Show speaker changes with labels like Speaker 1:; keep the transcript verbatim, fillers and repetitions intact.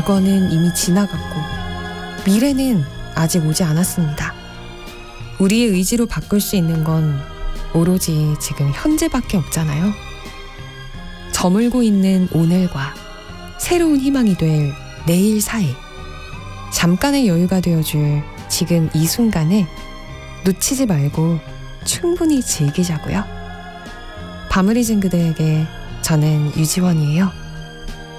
Speaker 1: 과거는 이미 지나갔고 미래는 아직 오지 않았습니다. 우리의 의지로 바꿀 수 있는 건 오로지 지금 현재밖에 없잖아요. 저물고 있는 오늘과 새로운 희망이 될 내일 사이, 잠깐의 여유가 되어줄 지금 이 순간을 놓치지 말고 충분히 즐기자고요. 밤을 잊은 그대에게 저는 유지원이에요.